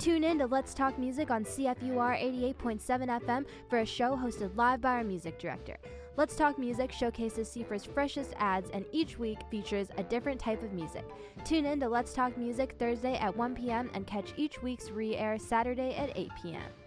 Tune in to Let's Talk Music on CFUR 88.7 FM for a show hosted live by our music director. Let's Talk Music showcases Seifer's freshest ads and each week features a different type of music. Tune in to Let's Talk Music Thursday at 1 p.m. and catch each week's re-air Saturday at 8 p.m.